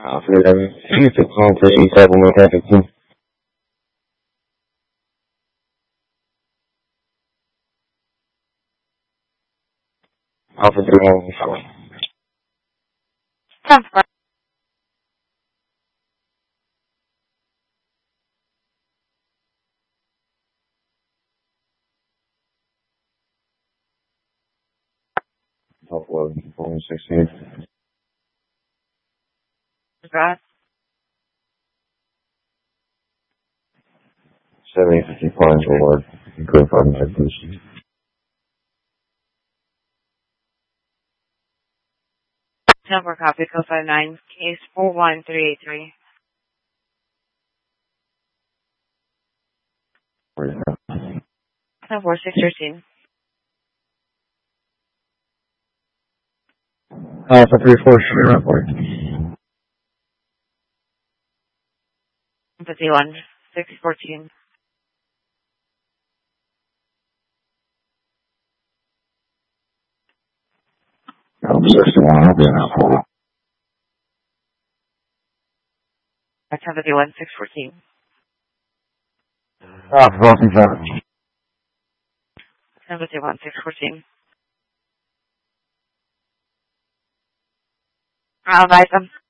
Alpha 11, to call for East Appleman traffic 2. Alpha 3, sorry. Alpha 11, 416. Got 7050 Pines Boulevard. Good for my please. number copy code 59 case 41383. Where's that? 4613. Alpha 34, report. 51 614. Alpha 61, I'll be in that for 51 614. Alpha 47. 51 614. I'll advise them.